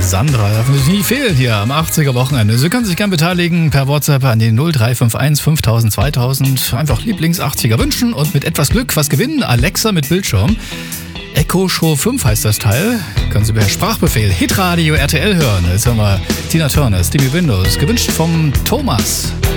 Sandra darf natürlich nie fehlen hier am 80er Wochenende. Sie können sich gerne beteiligen per WhatsApp an den 0351 5000 2000. Einfach Lieblings-80er wünschen und mit etwas Glück was gewinnen. Alexa mit Bildschirm. Echo Show 5 heißt das Teil. Können Sie per Sprachbefehl Hitradio RTL hören. Jetzt hören wir Tina Turner, Stevie Windows. Gewünscht vom Thomas.